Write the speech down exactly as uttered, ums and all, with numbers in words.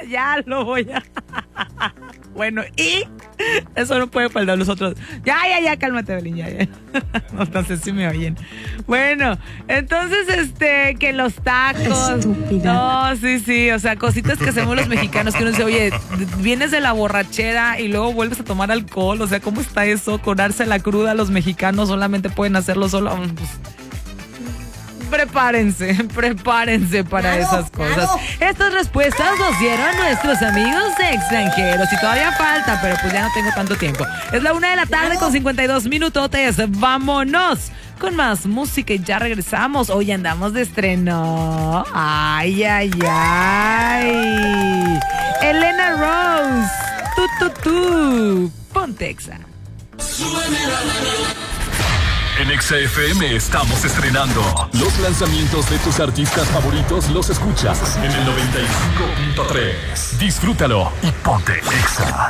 ya lo voy a... Bueno, y eso no puede faltar los otros. Ya, ya, ya, cálmate, Belín, ya, ya. No, no sé si me oyen. Bueno, entonces, este, que los tacos. Estúpida. No, sí, sí, o sea, cositas que hacemos los mexicanos, que uno dice, oye, vienes de la borrachera y luego vuelves a tomar alcohol, o sea, ¿cómo está eso? Curarse la cruda, los mexicanos solamente pueden hacerlo solo. Pues, prepárense, prepárense para Claro, esas cosas. claro. Estas respuestas nos dieron nuestros amigos extranjeros y todavía falta, pero pues ya no tengo tanto tiempo. Es la una de la tarde Claro. con cincuenta y dos minutotes. Vámonos con más música y ya regresamos. Hoy andamos de estreno. Ay, ay, ay. Elena Rose. Tu, tu, tu. Ponte Exa. En Exa F M estamos estrenando los lanzamientos de tus artistas favoritos. Los escuchas en el noventa y cinco punto tres. Disfrútalo y ponte Exa.